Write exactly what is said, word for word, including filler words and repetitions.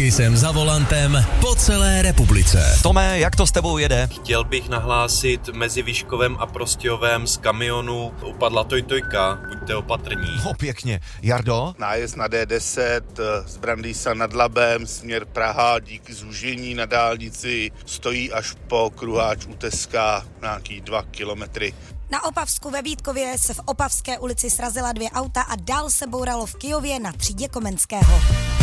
Taky jsem za volantem po celé republice. Tome, jak to s tebou jede? Chtěl bych nahlásit mezi Vyškovem a Prostějovem z kamionu upadla tojtojka, buďte opatrní. No pěkně. Jardo? Nájezd na D deset z Brandýsa nad Labem, směr Praha, díky zúžení na dálnici stojí až po kruháč u Teska nějaký dva kilometry. Na Opavsku ve Vítkově se v Opavské ulici srazila dvě auta a dál se bouralo v Kyjově na třídě Komenského.